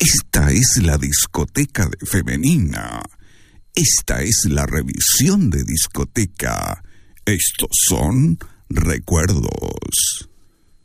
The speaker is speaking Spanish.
Esta es la discoteca de Femenina. Esta es la revisión de discoteca. Estos son recuerdos.